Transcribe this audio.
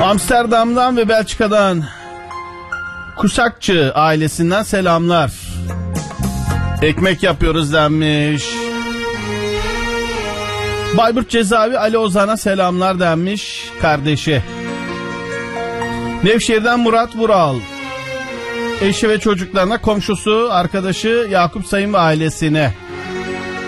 Amsterdam'dan ve Belçika'dan Kuşakçı ailesinden selamlar. Ekmek yapıyoruz denmiş. Bayburt Cezaevi Ali Ozan'a selamlar denmiş kardeşi. Nevşehir'den Murat Vural. Eşi ve çocuklarına, komşusu, arkadaşı Yakup Sayın ve ailesine.